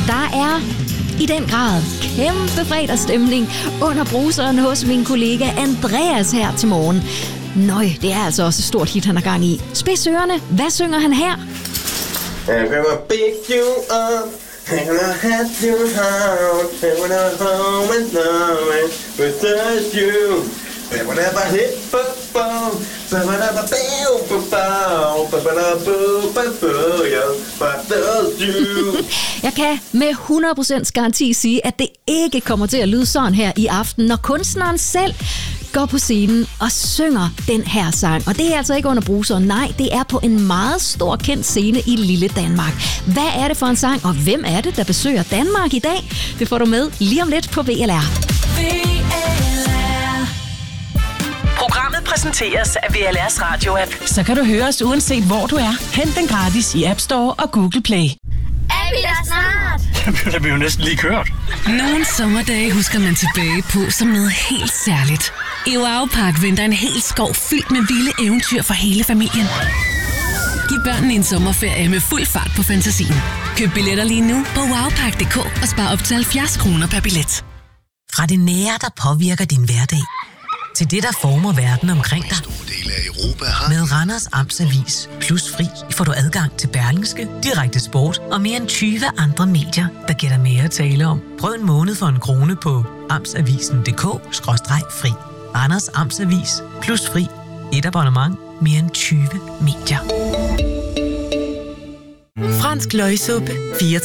Der er i den grad kæmpe fredagsstemning under bruseren hos min kollega Andreas her til morgen. Nøj, det er altså også et stort hit, han er gang i. Spids ørerne, hvad synger han her? I'm gonna pick you up, I'm gonna have you out, I'm gonna home and love it, without you. I'm gonna have a hit for phone, I'm gonna have a bill for phone, I'm gonna have a boo for you, without you. Jeg kan med 100% garanti sige, at det ikke kommer til at lyde sådan her i aften, når kunstneren selv går på scenen og synger den her sang. Og det er altså ikke under bruseren, nej, det er på en meget stor kendt scene i lille Danmark. Hvad er det for en sang, og hvem er det, der besøger Danmark i dag? Det får du med lige om lidt på VLR. Programmet præsenteres af VLR's radio-app. Så kan du høre os uanset hvor du er. Hent den gratis i App Store og Google Play. Er vi der snart? Det bliver jo næsten lige kørt. Nogle sommerdage husker man tilbage på som noget helt særligt. I Wowpark venter en hel skov fyldt med vilde eventyr for hele familien. Giv børnene en sommerferie med fuld fart på fantasien. Køb billetter lige nu på wowpark.dk og spar op til 70 kroner per billet. Fra det nære, der påvirker din hverdag, til det, der former verden omkring dig. Med Randers Amtsavis Plus Fri får du adgang til Berlingske, Direkte Sport og mere end 20 andre medier, der giver dig mere at tale om. Prøv en måned for 1 krone på amtsavisen.dk/fri. Randers Amtsavis Plus Fri. Et abonnement. Mere end 20 medier. Fransk løgsuppe. 64